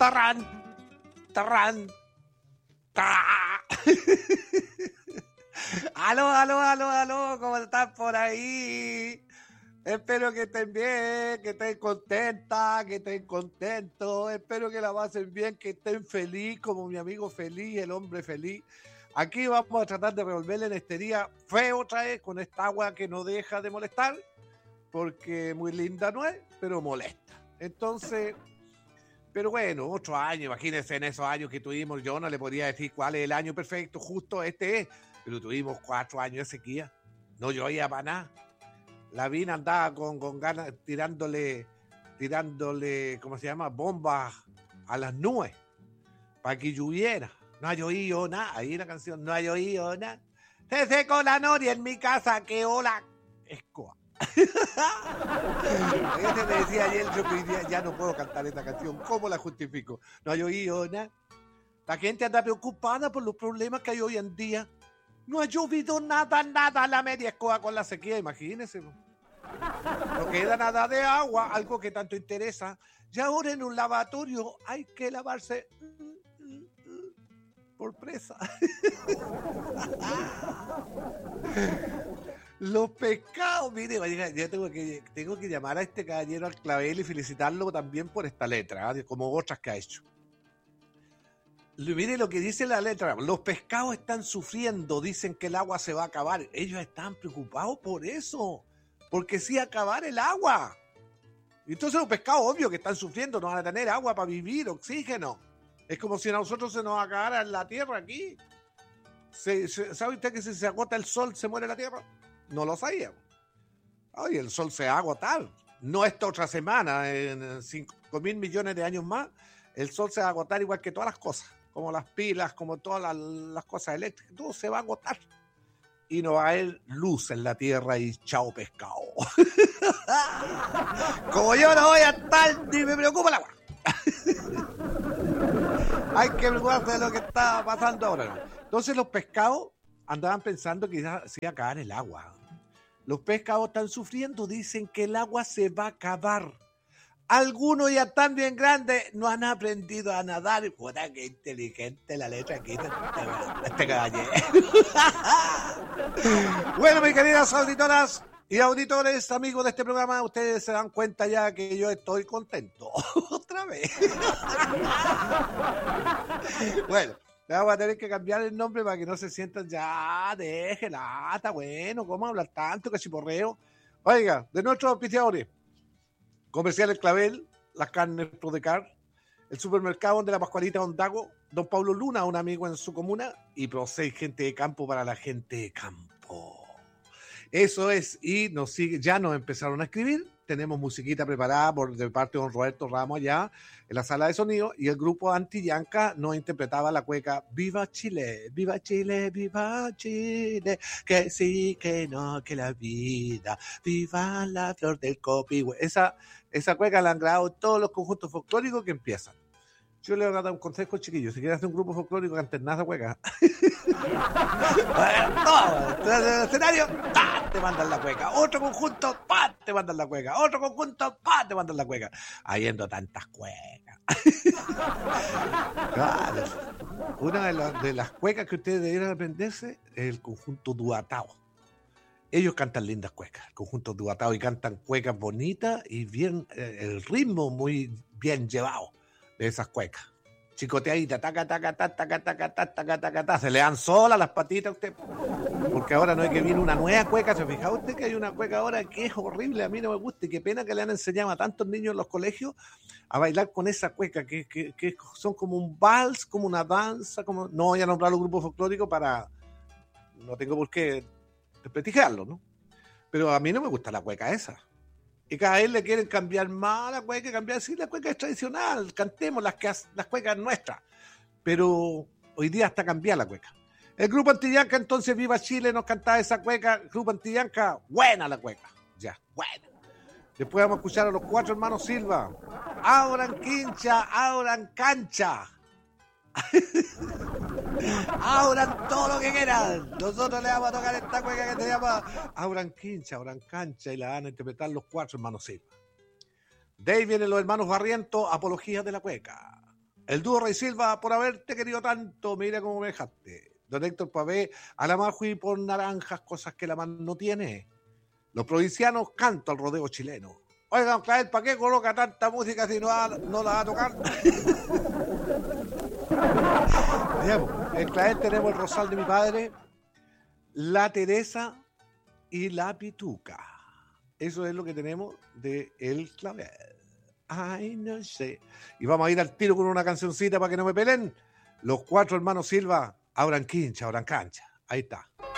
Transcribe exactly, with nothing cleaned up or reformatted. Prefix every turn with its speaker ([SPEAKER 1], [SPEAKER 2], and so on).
[SPEAKER 1] Tarrán, tarrán, ta. Aló, aló, aló, aló, ¿cómo están por ahí? Espero que estén bien, que estén contentas, que estén contentos. Espero que la pasen bien, que estén feliz, como mi amigo feliz, el hombre feliz. Aquí vamos a tratar de revolverle la estería feo otra vez con esta agua que no deja de molestar, porque muy linda no es, pero molesta. Entonces, pero bueno, otro año, imagínense en esos años que tuvimos, yo no le podría decir cuál es el año perfecto, justo este es, pero tuvimos cuatro años de sequía, no llovía para nada. La Vina andaba con, con ganas, tirándole, tirándole, ¿cómo se llama? Bombas a las nubes para que lloviera. No ha llovido nada. Ahí la canción, no ha llovido nada. Se secó la noria en mi casa, que hola, escoa. Ese me decía ayer, yo que hoy día ya no puedo cantar esta canción. ¿Cómo la justifico? No ha llovido nada. La gente anda preocupada por los problemas que hay hoy en día. No ha llovido nada, nada, la media escoba con la sequía, imagínense. No queda nada de agua, algo que tanto interesa. Y ahora en un lavatorio hay que lavarse por presa. Los pescados, mire, yo tengo que, tengo que llamar a este caballero al clavel y felicitarlo también por esta letra, ¿eh? Como otras que ha hecho. Mire lo que dice la letra, los pescados están sufriendo, dicen que el agua se va a acabar. Ellos están preocupados por eso, porque sí acabar el agua. Entonces los pescados, obvio que están sufriendo, no van a tener agua para vivir, oxígeno. Es como si a nosotros se nos acabara la tierra aquí. Se, se, ¿Sabe usted que si se agota el sol se muere la tierra? No lo sabía. Ay, el sol se va a agotar. No esta otra semana, en cinco mil millones de años más, el sol se va a agotar igual que todas las cosas. Como las pilas, como todas las, las cosas eléctricas, todo se va a agotar. Y no va a haber luz en la tierra y chao pescado. Como yo no voy a estar, ni me preocupa el agua. Hay que preocuparse de lo que está pasando ahora. Entonces los pescados andaban pensando que se iba a acabar el agua. Los pescados están sufriendo, dicen que el agua se va a acabar. Algunos ya están bien grandes, no han aprendido a nadar. Puta, qué inteligente la letra aquí de este, este caballero. Bueno, mis queridas auditoras y auditores, amigos de este programa, ustedes se dan cuenta ya que yo estoy contento. Otra vez. Bueno, le vamos a tener que cambiar el nombre para que no se sientan ya, déjela, está bueno, ¿cómo hablar tanto? Que chiporreo. Oiga, de nuestros auspiciadores. Comerciales Clavel, las carnes Prodecar, el supermercado de la Pascualita Ondago, don Pablo Luna, un amigo en su comuna, y Procel, gente de campo para la gente de campo. Eso es, y nos sigue, ya nos empezaron a escribir, tenemos musiquita preparada por de parte de don Roberto Ramos allá en la sala de sonido, y el grupo Antillanca nos interpretaba la cueca Viva Chile, viva Chile, viva Chile, que sí, que no, que la vida, viva la flor del copihue. Esa, esa cueca la han grabado todos los conjuntos folclóricos que empiezan. Yo le voy a dar un consejo, chiquillos. Si quieres hacer un grupo folclórico, canten nada, cueca. Todo. Entonces, en el escenario, ¡pah! Te mandan la cueca. Otro conjunto, ¡pah! Te mandan la cueca. Otro conjunto, ¡pah! Te mandan la cueca. Habiendo tantas cuecas. Claro. Una de, la, de las cuecas que ustedes debieran aprenderse es el conjunto Duatao. Ellos cantan lindas cuecas, el conjunto Duatao, y cantan cuecas bonitas y bien, eh, el ritmo muy bien llevado de esas cuecas. Chicoteadita, taca, taca, taca, taca, taca, taca, taca, taca, se le dan solas las patitas a usted. Porque ahora no es que viene una nueva cueca, ¿se fija usted que hay una cueca ahora que es horrible? A mí no me gusta, y qué pena que le han enseñado a tantos niños en los colegios a bailar con esa cueca, que, que, que son como un vals, como una danza, como... No voy a nombrar los grupos folclóricos para... No tengo por qué desprestigiarlo, ¿no? Pero a mí no me gusta la cueca esa. Y cada vez le quieren cambiar más la cueca, cambiar, sí, la cueca es tradicional, cantemos las, que, las cuecas nuestras. Pero hoy día está cambiada la cueca. El grupo Antillanca, entonces, Viva Chile, nos cantaba esa cueca. El grupo Antillanca, buena la cueca. Ya, buena. Después vamos a escuchar a los cuatro hermanos Silva. Abran quincha, abran cancha. Abran todo lo que quieran. Nosotros le vamos a tocar esta cueca que se llama Abran quincha, abran cancha, y la van a interpretar los cuatro hermanos Silva. De ahí vienen los hermanos Barrientos, Apología de la Cueca. El dúo Rey Silva, por haberte querido tanto, mira cómo me dejaste. Don Héctor Pavé, a la Majui por naranjas, cosas que la man no tiene. Los provincianos, canto al rodeo chileno. Oigan, Clavel, ¿para qué coloca tanta música si no, va, no la va a tocar? En Clavel tenemos el rosal de mi padre, la Teresa y la Pituca. Eso es lo que tenemos de El Clavel. Ay, no sé. Y vamos a ir al tiro con una cancioncita para que no me peleen. Los cuatro hermanos Silva, abran quincha, abran cancha. Ahí está.